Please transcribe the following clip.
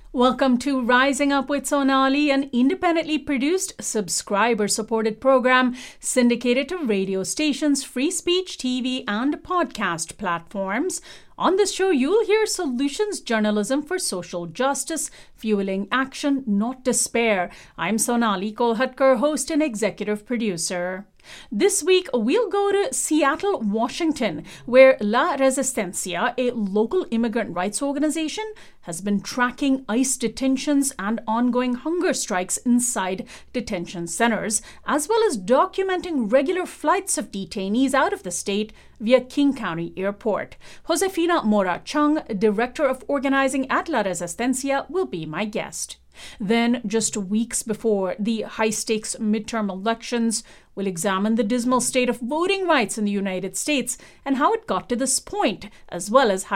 Welcome to Rising Up with Sonali, an independently produced, subscriber-supported program syndicated to radio stations, free speech, TV, and podcast platforms. On this show, you'll hear solutions journalism for social justice, fueling action, not despair. I'm Sonali Kolhatkar, host and executive producer. This week, we'll go to Seattle, Washington, where La Resistencia, a local immigrant rights organization, has been tracking ICE detentions and ongoing hunger strikes inside detention centers, as well as documenting regular flights of detainees out of the state via King County Airport. Josefina Mora Chung, Director of Organizing at La Resistencia, will be my guest. Then, just weeks before the high-stakes midterm elections, we'll examine the dismal state of voting rights in the United States and how it got to this point, as well as